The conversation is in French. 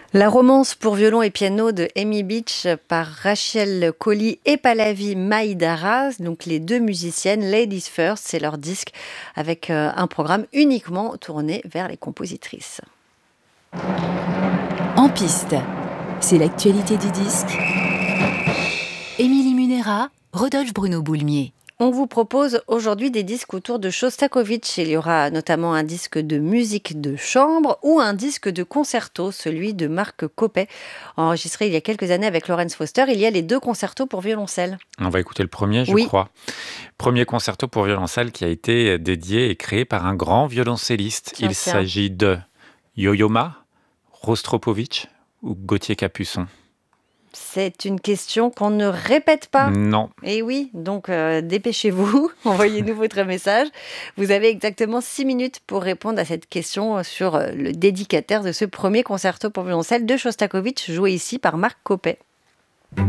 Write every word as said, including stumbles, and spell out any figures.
La romance pour violon et piano de Amy Beach par Rachel Colly et Pallavi Maïdara, donc les deux musiciennes, Ladies First, c'est leur disque avec euh, un programme uniquement tourné vers les compositrices. En piste, c'est l'actualité du disque. Émilie Munera, Rodolphe Bruno Boulmier. On vous propose aujourd'hui des disques autour de Shostakovich. Il y aura notamment un disque de musique de chambre ou un disque de concerto, celui de Marc Coppet, enregistré il y a quelques années avec Lawrence Foster. Il y a les deux concertos pour violoncelle. On va écouter le premier, je Oui. crois. Premier concerto pour violoncelle qui a été dédié et créé par un grand violoncelliste. Tiens, Il tiens. s'agit de Yo-Yo Ma, Rostropovitch ou Gauthier Capuçon. C'est une question qu'on ne répète pas. Non. Et oui, donc euh, dépêchez-vous, envoyez-nous votre message. Vous avez exactement six minutes pour répondre à cette question sur le dédicataire de ce premier concerto pour violoncelle de Shostakovich, joué ici par Marc Coppet.